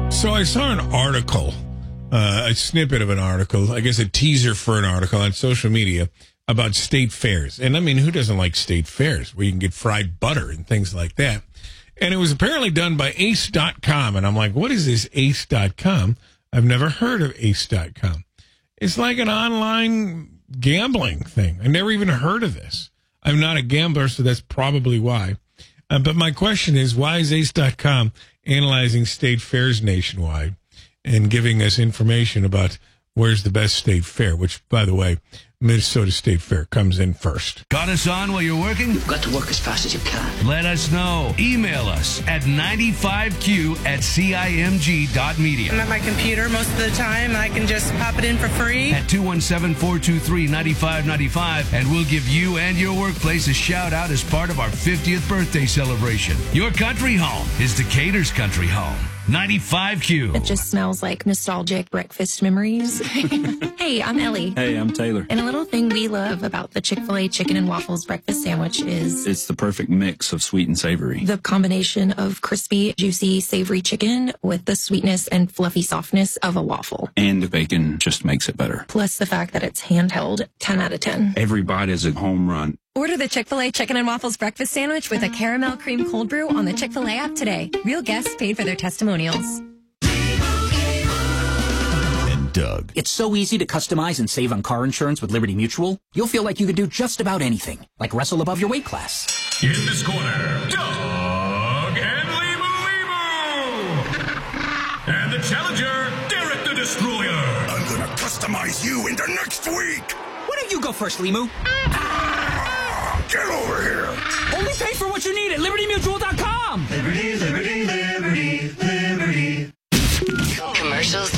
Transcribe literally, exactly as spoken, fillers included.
So I saw an article, uh, a snippet of an article, I guess a teaser for an article on social media about state fairs. And I mean, who doesn't like state fairs where you can get fried butter and things like that? And it was apparently done by ace dot com. And I'm like, what is this ace dot com? I've never heard of ace dot com. It's like an online gambling thing. I never even heard of this. I'm not a gambler, so that's probably why. Uh, but my question is, why is ace dot com analyzing state fairs nationwide and giving us information about where's the best state fair, which, by the way, Minnesota State Fair comes in first. Got us on while you're working? You've got to work as fast as you can. Let us know. Email us at ninety-five Q at C I M G dot media. I'm at my computer most of the time. I can just pop it in for free. At two one seven, four two three, nine five nine five, and we'll give you and your workplace a shout out as part of our fiftieth birthday celebration. Your country home is Decatur's country home. ninety-five Q. It just smells like nostalgic breakfast memories. Hey, I'm Ellie. Hey, I'm Taylor. And a little thing we love about the Chick-fil-A chicken and waffles breakfast sandwich is It's the perfect mix of sweet and savory. the combination of crispy, juicy, savory chicken with the sweetness and fluffy softness of a waffle. And the bacon just makes it better. Plus the fact that it's handheld, ten out of ten. Every bite is a home run. Order the Chick-fil-A Chicken and Waffles Breakfast Sandwich with a caramel cream cold brew on the Chick-fil-A app today. Real guests paid for their testimonials. And Doug. It's so easy to customize and save on car insurance with Liberty Mutual. You'll feel like you can do just about anything, like wrestle above your weight class. In this corner, Doug and Limu Limu. And the challenger, Derek the Destroyer. I'm gonna customize you into next week. Why don't you go first, Limu? Get over here. Only pay for what you need at Liberty Mutual dot com. Liberty, liberty, liberty, liberty. Commercials